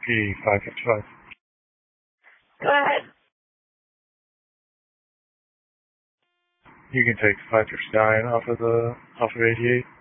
P555. Go ahead. You can take 569 off of 88.